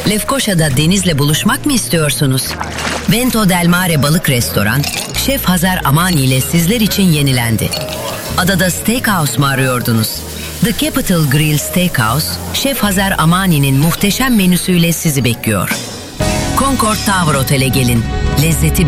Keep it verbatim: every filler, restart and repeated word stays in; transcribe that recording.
Lefkoşa'da denizle buluşmak mı istiyorsunuz? Vento del Mare Balık Restoran, Şef Hazar Amani ile sizler için yenilendi. Adada steakhouse mu arıyordunuz? The Capital Grill Steakhouse, Şef Hazar Amani'nin muhteşem menüsüyle sizi bekliyor. Concord Tower Otel'e gelin. Lezzeti